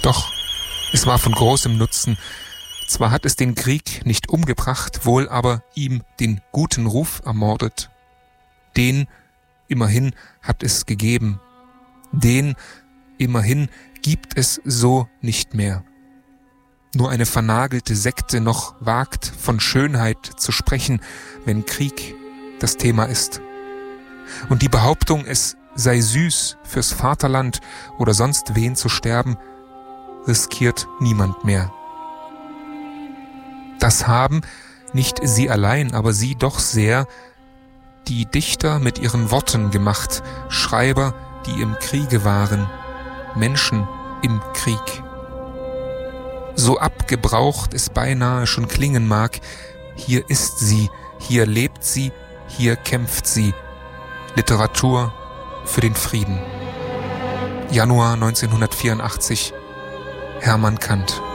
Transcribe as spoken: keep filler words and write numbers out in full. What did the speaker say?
Doch, es war von großem Nutzen. Zwar hat es den Krieg nicht umgebracht, wohl aber ihm den guten Ruf ermordet. Den, immerhin, hat es gegeben. Den, immerhin, gibt es so nicht mehr. Nur eine vernagelte Sekte noch wagt, von Schönheit zu sprechen, wenn Krieg das Thema ist. Und die Behauptung, es sei süß, fürs Vaterland oder sonst wen zu sterben, riskiert niemand mehr. Das haben, nicht sie allein, aber sie doch sehr, die Dichter mit ihren Worten gemacht, Schreiber, die im Kriege waren, Menschen im Krieg. So abgebraucht es beinahe schon klingen mag, hier ist sie, hier lebt sie, hier kämpft sie. Literatur für den Frieden. Januar neunzehnhundertvierundachtzig. Hermann Kant.